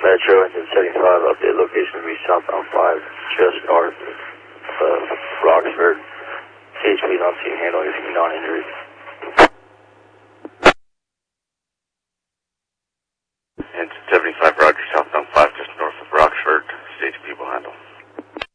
Metro, engine 75, update location to be southbound 5, just north of Roxford. HP on scene, handle anything non-injury. Engine 75.